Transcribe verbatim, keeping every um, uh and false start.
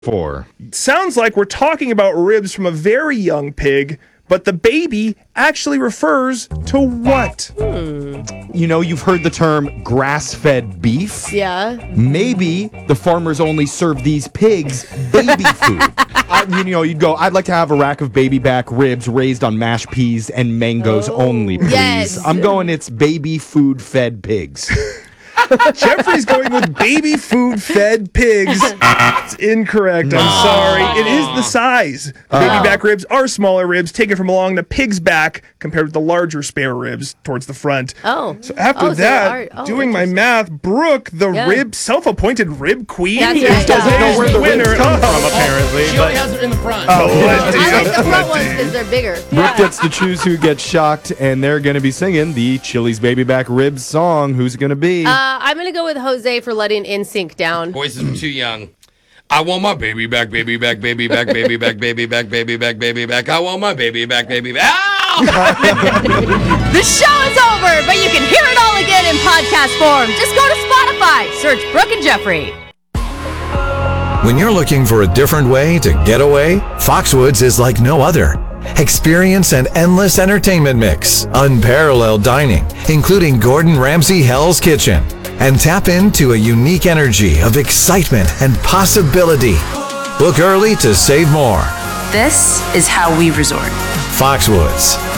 Four. Sounds like we're talking about ribs from a very young pig, but the baby actually refers to what? Hmm. You know, you've heard the term grass-fed beef. Yeah. Maybe the farmers only serve these pigs baby food. I, you know, you'd go, I'd like to have a rack of baby back ribs raised on mashed peas and mangoes Oh, only, please. yes. I'm going, it's baby food-fed pigs. Jeffrey's going with baby food fed pigs. It's incorrect. I'm sorry. It is the size. The baby Oh. back ribs are smaller ribs taken from along the pig's back compared with the larger spare ribs towards the front. Oh. So after Oh, so that, are- oh, doing my interesting. math, Brooke, the Yeah. rib self-appointed rib queen, That's is right. today's Doesn't know where the winner. ribs come Oh, from, apparently. She but- only has it in the front. Oh, I like the front let's ones see. because they're bigger. Brooke gets to choose who gets shocked, and they're going to be singing the Chili's Baby Back Ribs song. Who's it going to be? Uh, I'm going to go with Jose for letting N Sync down. Voices are too young. I want my baby back, baby back, baby back, baby back, baby back, baby back, baby back. I want my baby back, baby back. Ow! The show is over, but you can hear it all again in podcast form. Just go to Spotify, search Brooke and Jeffrey. When you're looking for a different way to get away, Foxwoods is like no other. Experience an endless entertainment mix, unparalleled dining, including Gordon Ramsay Hell's Kitchen, and tap into a unique energy of excitement and possibility. Book early to save more. This is how we resort. Foxwoods.